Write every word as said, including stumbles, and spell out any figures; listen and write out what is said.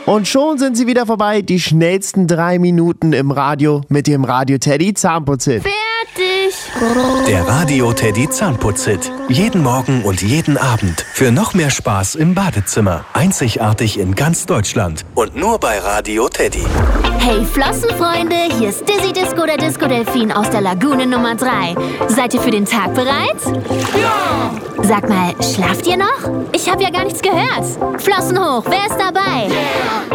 Und schon sind sie wieder vorbei, die schnellsten drei Minuten im Radio mit dem Radio Teddy Zahnputzhit. Fertig! Der Radio Teddy Zahnputzhit. Jeden Morgen und jeden Abend. Für noch mehr Spaß im Badezimmer. Einzigartig in ganz Deutschland. Und nur bei Radio Teddy. Hey Flossenfreunde, hier ist Dizzy Disco, der Disco Delfin aus der Lagune Nummer drei. Seid ihr für den Tag bereit? Ja! Sag mal, schlaft ihr noch? Ich habe ja gar nichts gehört. Flossen hoch, wer ist dabei? Yeah.